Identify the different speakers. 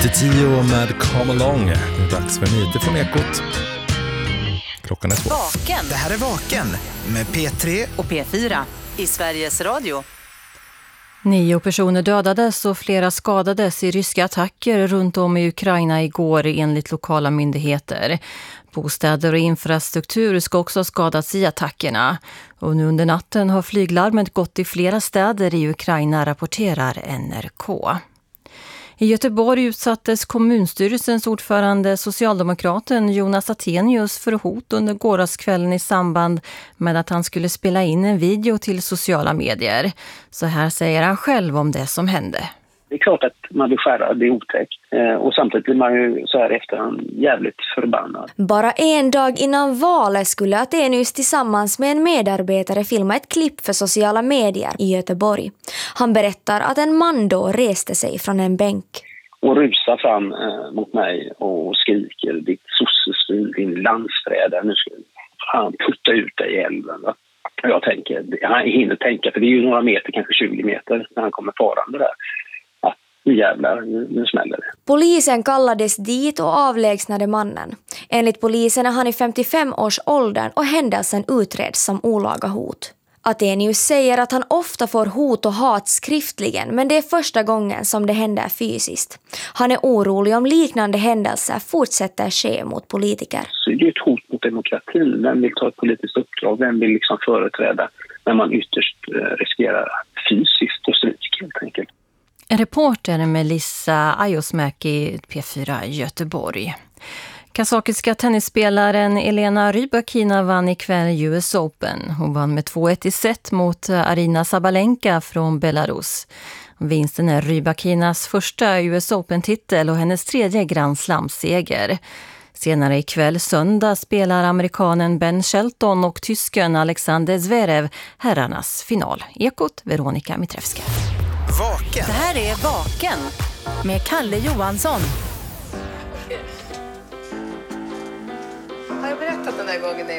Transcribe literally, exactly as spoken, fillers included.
Speaker 1: till tio med Come Along. Det är dags för nyheter från Ekot. Klockan är två.
Speaker 2: Vaken.
Speaker 3: Det här är Vaken med P tre
Speaker 2: och P fyra i Sveriges Radio.
Speaker 4: Nio personer dödades och flera skadades i ryska attacker runt om i Ukraina igår enligt lokala myndigheter. Bostäder och infrastruktur ska också ha skadats i attackerna. Och nu under natten har flyglarmet gått i flera städer i Ukraina, rapporterar N R K. I Göteborg utsattes kommunstyrelsens ordförande socialdemokraten Jonas Attenius för hot under gårdagskvällen i samband med att han skulle spela in en video till sociala medier. Så här säger han själv om det som hände.
Speaker 5: Det är klart att man blir skärrad, det är otäckt. Eh, och samtidigt blir man ju så här efterhand jävligt förbannad.
Speaker 6: Bara en dag innan valet skulle Attenius tillsammans med en medarbetare filma ett klipp för sociala medier i Göteborg. Han berättar att en man då reste sig från en bänk.
Speaker 5: Och rusar fram eh, mot mig och skriker, ditt sossesvin, din landsfrädare, nu ska han putta ut dig i älven. Va? Och jag tänker, han hinner tänka, för det är ju några meter, kanske tjugo meter när han kommer farande där. Nu jävlar, nu, nu smäller det.
Speaker 6: Polisen kallades dit och avlägsnade mannen. Enligt polisen är han i femtiofem års åldern och händelsen utreds som olaga hot. Attenius säger att han ofta får hot och hat skriftligen, men det är första gången som det händer fysiskt. Han är orolig om liknande händelser fortsätter ske mot politiker.
Speaker 5: Så det är ett hot mot demokratin. Vem vill ta ett politiskt uppdrag? Vem vill liksom företräda när man ytterst riskerar att fysiskt få stryk helt enkelt?
Speaker 4: Reporter Melissa Ajosmäki, P fyra Göteborg. Kazakiska tennisspelaren Elena Rybakina vann ikväll U S Open. Hon vann med två ett i set mot Arina Sabalenka från Belarus. Vinsten är Rybakinas första U S Open-titel och hennes tredje Grand Slam-seger. Senare ikväll söndag spelar amerikanen Ben Shelton och tysken Alexander Zverev herrarnas final. Ekot, Veronica Mitrevska.
Speaker 3: Vaken.
Speaker 2: Det här är Vaken med Kalle Johansson.
Speaker 7: Har jag berättat den här gången?